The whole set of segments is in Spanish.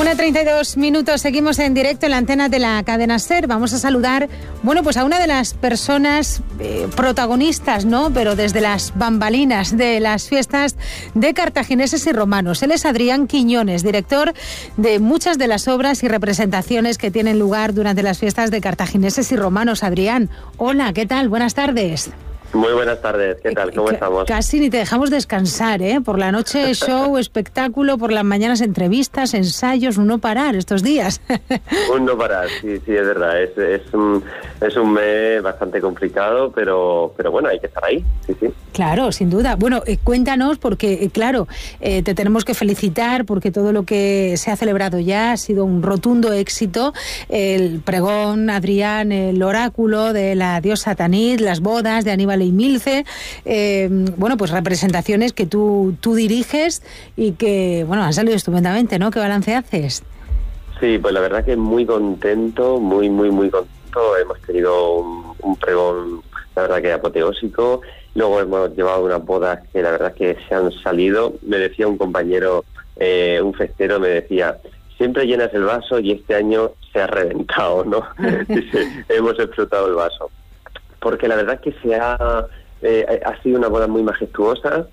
1:32, seguimos en directo en la antena de la cadena SER. Vamos a saludar, pues a una de las personas protagonistas, ¿no? Pero desde las bambalinas de las fiestas de cartagineses y romanos. Él es Adrián Quiñones, director de muchas de las obras y representaciones que tienen lugar durante las fiestas de cartagineses y romanos. Adrián, hola, ¿qué tal? Buenas tardes. Muy buenas tardes, ¿qué tal? ¿Cómo estamos? Casi ni te dejamos descansar, ¿eh? Por la noche show, espectáculo, por las mañanas entrevistas, ensayos, un no parar estos días. Un no parar, sí, es verdad. Es un mes bastante complicado, pero bueno, hay que estar ahí, sí. Claro, sin duda. Bueno, cuéntanos, porque claro, te tenemos que felicitar porque todo lo que se ha celebrado ya ha sido un rotundo éxito. El pregón, Adrián, el oráculo de la diosa Tanit, las bodas de Aníbal y Milce, pues representaciones que tú diriges y que, han salido estupendamente, ¿no? ¿Qué balance haces? Sí, pues la verdad que muy contento, muy contento. Hemos tenido un pregón, la verdad que apoteósico. Luego hemos llevado unas bodas que la verdad que se han salido. Me decía un compañero, un festero, me decía: siempre llenas el vaso y este año se ha reventado, ¿no? Dice, hemos explotado el vaso. Porque la verdad es que ha sido una boda muy majestuosa,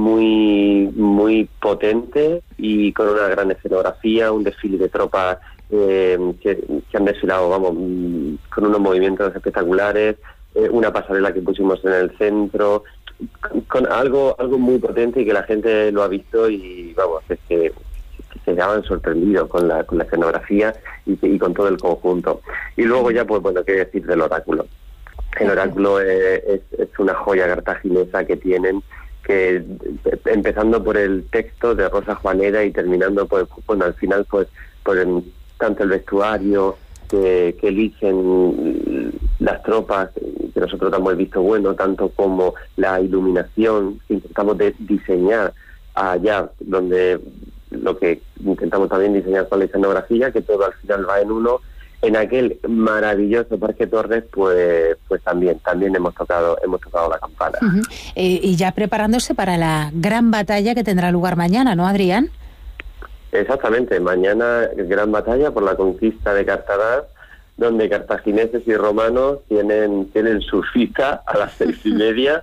muy potente y con una gran escenografía, un desfile de tropas que han desfilado, con unos movimientos espectaculares, una pasarela que pusimos en el centro, con algo muy potente y que la gente lo ha visto y es que se han sorprendido con la escenografía y con todo el conjunto. Y luego ya, qué decir del oráculo. El oráculo es una joya cartaginesa que tienen, que empezando por el texto de Rosa Juanera y terminando al final por tanto el vestuario que eligen las tropas, que nosotros damos el visto bueno, tanto como la iluminación que intentamos diseñar allá, donde lo que intentamos también diseñar con la escenografía, que todo al final va en uno. En aquel maravilloso Parque Torres, pues también hemos tocado la campana. Uh-huh. Y ya preparándose para la gran batalla que tendrá lugar mañana, ¿no, Adrián? Exactamente, mañana gran batalla por la conquista de Cartago, donde cartagineses y romanos tienen su cita a las 6:30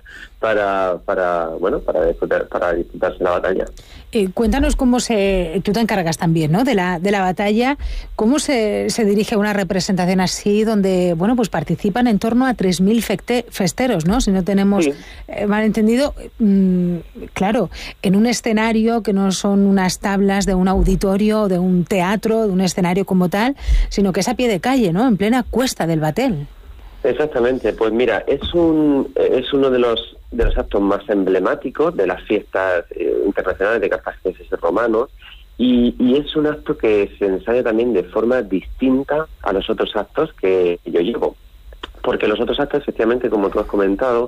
para disputarse la batalla. Cuéntanos cómo tú te encargas también, ¿no? de la batalla, cómo se dirige una representación así, donde participan en torno a 3.000 festeros, ¿no? Si no tenemos malentendido, claro, en un escenario que no son unas tablas de un auditorio, de un teatro, de un escenario como tal, sino que es a pie de calle, ¿no? En plena cuesta del Batel. Exactamente, pues mira, es uno de los actos más emblemáticos de las fiestas internacionales de cartagineses y romanos, y es un acto que se ensaya también de forma distinta a los otros actos que yo llevo, porque los otros actos, efectivamente, como tú has comentado,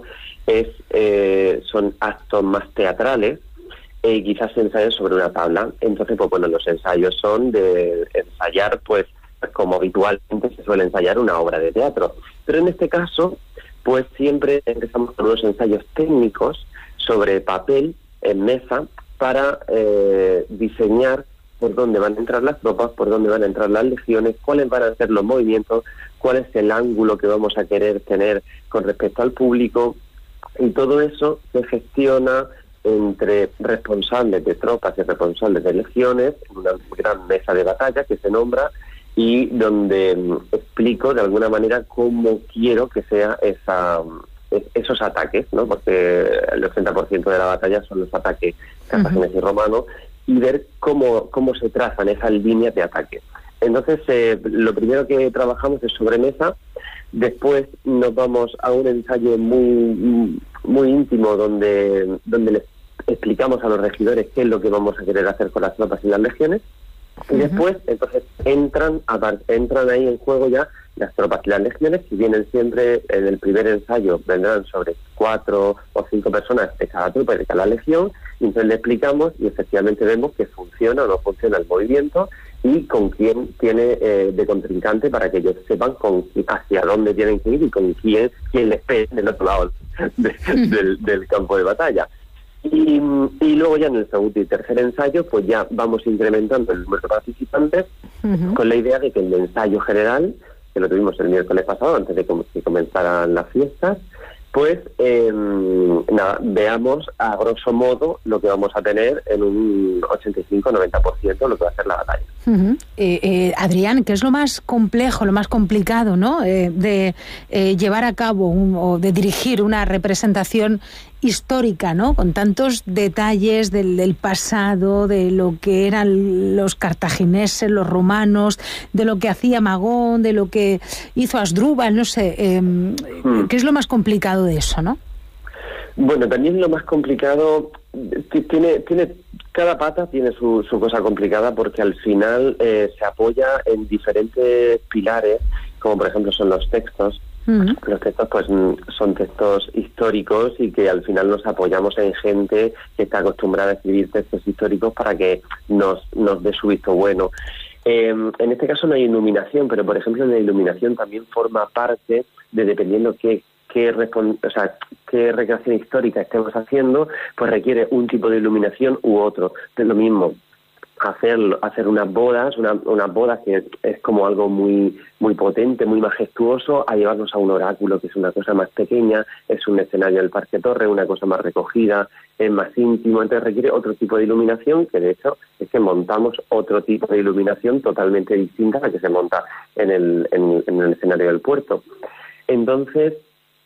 son actos más teatrales y quizás se ensayan sobre una tabla. Entonces, los ensayos son de ensayar, como habitualmente se suele ensayar una obra de teatro. Pero en este caso, siempre empezamos con unos ensayos técnicos sobre papel, en mesa, para diseñar por dónde van a entrar las tropas, por dónde van a entrar las legiones, cuáles van a ser los movimientos, cuál es el ángulo que vamos a querer tener con respecto al público. Y todo eso se gestiona entre responsables de tropas y responsables de legiones, en una gran mesa de batalla que se nombra, y donde explico de alguna manera cómo quiero que sea esos ataques, ¿no? Porque el 80% de la batalla son los ataques cartagineses y romanos, y ver cómo se trazan esas líneas de ataque. Entonces, lo primero que trabajamos es sobre mesa. Después nos vamos a un ensayo muy íntimo donde les explicamos a los regidores qué es lo que vamos a querer hacer con las tropas y las legiones. Y después, entonces, entran ahí en juego ya las tropas y las legiones, que vienen siempre en el primer ensayo, vendrán sobre 4 o 5 personas de cada tropa y de cada legión, y entonces le explicamos y efectivamente vemos que funciona o no funciona el movimiento y con quién tiene de contrincante, para que ellos sepan hacia dónde tienen que ir y con quién les espera del otro lado del campo de batalla. Y luego ya en el segundo y tercer ensayo, pues ya vamos incrementando el número de participantes con la idea de que el ensayo general, que lo tuvimos el miércoles pasado, antes de que comenzaran las fiestas, pues veamos a grosso modo lo que vamos a tener en un 85-90% lo que va a ser la batalla. Adrián, ¿qué es lo más complejo, lo más complicado, ¿no? De llevar a cabo o de dirigir una representación histórica, ¿no? Con tantos detalles del pasado, de lo que eran los cartagineses, los romanos, de lo que hacía Magón, de lo que hizo Asdrúbal, no sé. ¿Qué es lo más complicado de eso, no? Bueno, también lo más complicado tiene cada pata tiene su cosa complicada, porque al final se apoya en diferentes pilares, como por ejemplo son los textos. Los textos pues son textos históricos y que al final nos apoyamos en gente que está acostumbrada a escribir textos históricos para que nos dé su visto bueno. En este caso no hay iluminación, pero por ejemplo la iluminación también forma parte de, dependiendo qué recreación histórica estemos haciendo, pues requiere un tipo de iluminación u otro. Es lo mismo hacer unas bodas que es como algo muy muy potente, muy majestuoso, a llevarnos a un oráculo, que es una cosa más pequeña, es un escenario del Parque Torre, una cosa más recogida, es más íntimo, entonces requiere otro tipo de iluminación, que de hecho es que montamos otro tipo de iluminación totalmente distinta a la que se monta en el escenario del puerto. Entonces,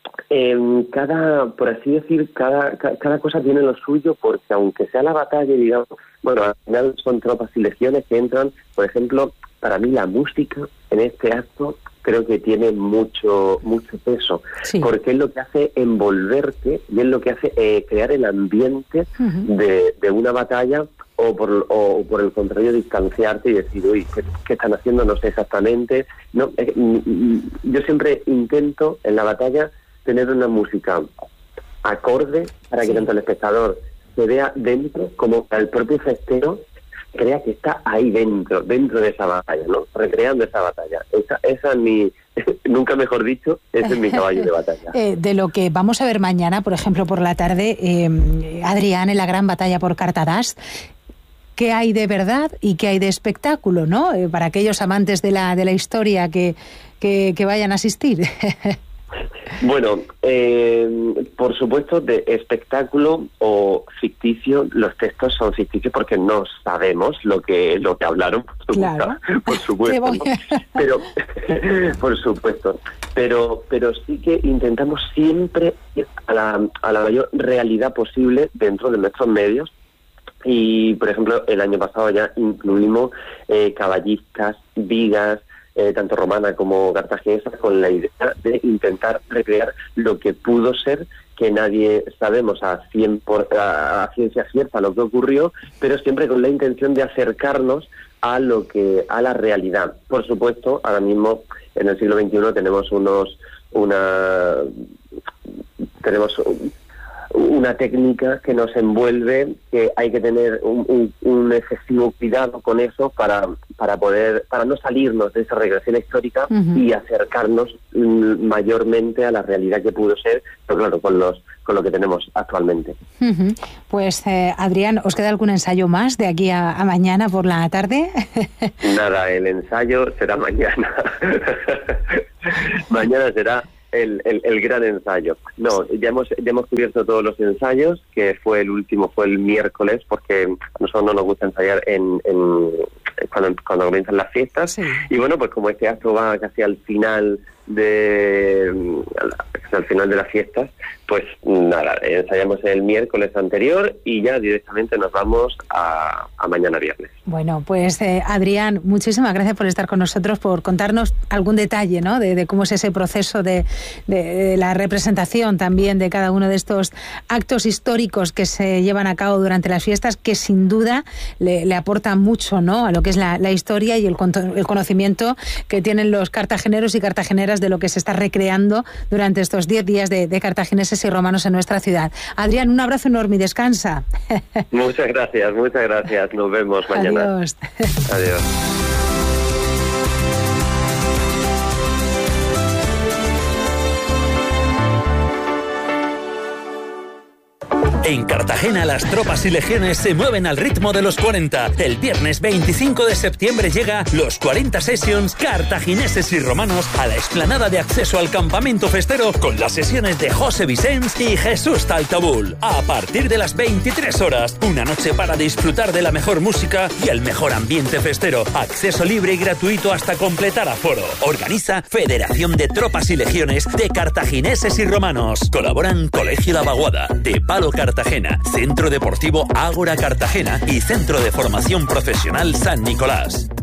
por así decir, cada cosa tiene lo suyo, porque aunque sea la batalla, digamos, bueno, al final son tropas y legiones que entran. Por ejemplo, para mí la música en este acto creo que tiene mucho peso, sí, porque es lo que hace envolverte y es lo que hace crear el ambiente de una batalla, o por el contrario distanciarte y decir, uy, ¿qué están haciendo? No sé exactamente. No, yo siempre intento en la batalla tener una música acorde para que tanto el espectador se vea dentro como el propio festero crea que está ahí dentro de esa batalla, ¿no? Recreando esa batalla. Esa es mi, nunca mejor dicho, ese es mi caballo de batalla. De lo que vamos a ver mañana, por ejemplo, por la tarde, Adrián, en la gran batalla por Cartadás, ¿qué hay de verdad y qué hay de espectáculo, no? Para aquellos amantes de la historia que vayan a asistir. Bueno, por supuesto, de espectáculo o ficticio, los textos son ficticios porque no sabemos lo que hablaron, claro, por supuesto, ¿no? Pero por supuesto, pero sí que intentamos siempre ir a la mayor realidad posible dentro de nuestros medios. Y por ejemplo, el año pasado ya incluimos caballistas, vigas, tanto romana como cartaginesa, con la idea de intentar recrear lo que pudo ser, que nadie sabemos a ciencia cierta lo que ocurrió, pero siempre con la intención de acercarnos a la realidad. Por supuesto, ahora mismo en el siglo XXI tenemos una técnica que nos envuelve, que hay que tener un excesivo cuidado con eso para no salirnos de esa regresión histórica y acercarnos mayormente a la realidad que pudo ser, pero claro, con lo que tenemos actualmente. Pues Adrián, ¿os queda algún ensayo más de aquí a mañana por la tarde? Nada, el ensayo será mañana. Mañana será el gran ensayo. No, ya hemos cubierto todos los ensayos, que el último fue el miércoles, porque a nosotros no nos gusta ensayar cuando comienzan las fiestas. Sí. Y bueno, pues como este acto va casi al final de las fiestas, pues nada, ensayamos el miércoles anterior y ya directamente nos vamos a mañana viernes. Bueno, pues Adrián, muchísimas gracias por estar con nosotros, por contarnos algún detalle, ¿no? de cómo es ese proceso de la representación también de cada uno de estos actos históricos que se llevan a cabo durante las fiestas, que sin duda le aportan mucho, ¿no?, a lo que es la historia y el conocimiento que tienen los cartageneros y cartageneras de lo que se está recreando durante estos 10 días de cartagineses y romanos en nuestra ciudad. Adrián, un abrazo enorme y descansa. Muchas gracias. Nos vemos mañana. Adiós. Adiós. En Cartagena las tropas y legiones se mueven al ritmo de los 40. El viernes 25 de septiembre llega los 40 Sessions cartagineses y romanos a la explanada de acceso al campamento festero con las sesiones de José Vicens y Jesús Taltabul. A partir de las 23 horas, una noche para disfrutar de la mejor música y el mejor ambiente festero. Acceso libre y gratuito hasta completar aforo. Organiza Federación de Tropas y Legiones de Cartagineses y Romanos. Colaboran Colegio La Vaguada, De Palo Cartagena, Centro Deportivo Ágora Cartagena y Centro de Formación Profesional San Nicolás.